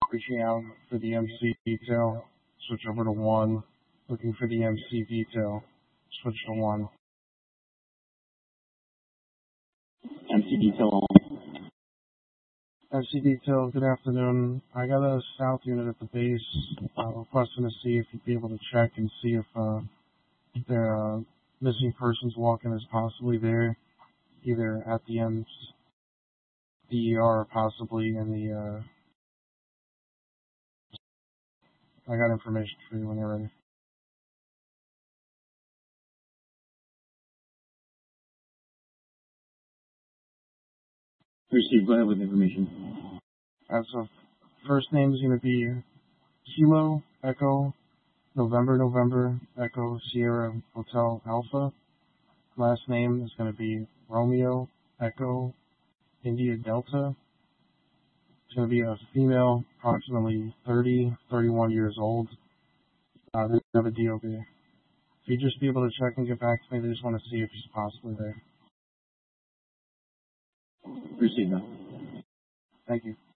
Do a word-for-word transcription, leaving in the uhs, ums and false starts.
Reaching out for the M C detail, switch over to one. Looking for the M C detail, switch to one. M C detail. M C detail, good afternoon. I got a south unit at the base. Uh, requesting to see if you'd be able to check and see if uh, there are missing persons walking is possibly there, either at the M D E R or possibly in the. Uh, I got information for you when you're ready. Received. Go ahead with information. As of first name is going to be Kilo Echo November November Echo Sierra Hotel Alpha. Last name is going to be Romeo Echo India Delta. It's going to be a female, approximately thirty, thirty-one years old. Uh, they have a D O B. If you'd just be able to check and get back to me, they just want to see if she's possibly there. Received now. Thank you.